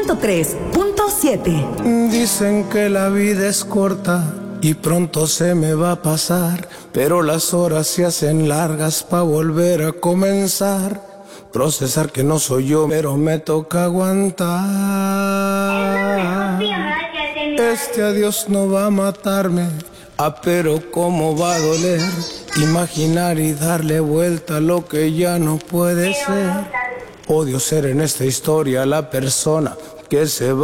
103.7. Dicen que la vida es corta y pronto se me va a pasar, pero las horas se hacen largas pa' volver a comenzar. Procesar que no soy yo, pero me toca aguantar. Este adiós no va a matarme, pero cómo va a doler. Imaginar y darle vuelta a lo que ya no puede ser. Odio ser en esta historia la persona que se va.